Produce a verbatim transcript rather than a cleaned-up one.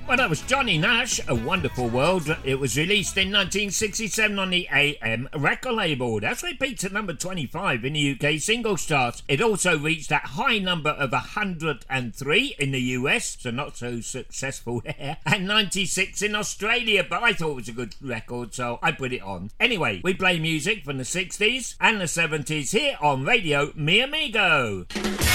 Well, that was Johnny Nash, A Wonderful World. It was released in nineteen sixty-seven on the A M record label. That's where it peaked at number twenty-five in the U K singles chart. It also reached that high number of one hundred three in the U S, so not so successful there, and ninety-six in Australia, but I thought it was a good record, so I put it on. Anyway, we play music from the sixties and the seventies here on Radio Mi Amigo.